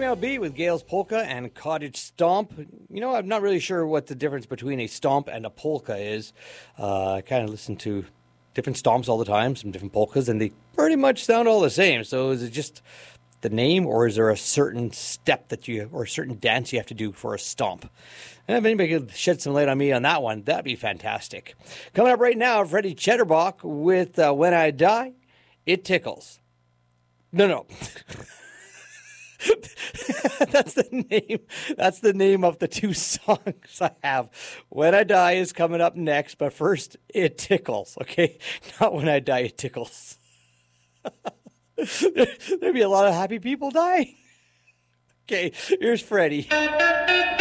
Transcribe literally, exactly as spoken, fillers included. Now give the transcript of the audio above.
Female Beat with Gale's Polka and Cottage Stomp. You know, I'm not really sure what the difference between a stomp and a polka is. Uh, I kind of listen to different stomps all the time, some different polkas, and they pretty much sound all the same. So is it just the name, or is there a certain step that you, or a certain dance you have to do for a stomp? And if anybody could shed some light on me on that one, that'd be fantastic. Coming up right now, Freddie Chatterbach with uh, When I Die, It Tickles. No, no. That's the name. That's the name of the two songs I have. When I Die is coming up next, but first, It Tickles, okay? Not When I Die, It Tickles. There'd be a lot of happy people dying. Okay, here's Freddie.